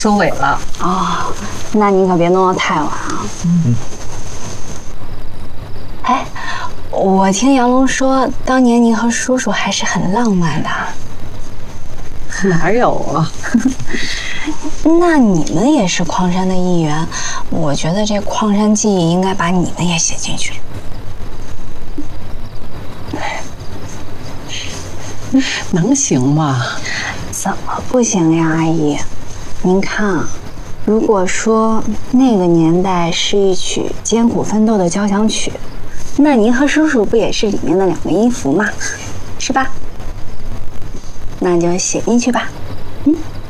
收尾了。 哦，那您可别弄得太晚啊。哎，我听杨龙说，当年您和叔叔还是很浪漫的。 哪有啊？ 那你们也是矿山的一员，我觉得这矿山记忆应该把你们也写进去。 能行吗？ 怎么不行呀，阿姨？您看啊，如果说那个年代是一曲艰苦奋斗的交响曲，那您和叔叔不也是里面的2个音符吗？是吧？那就写进去吧。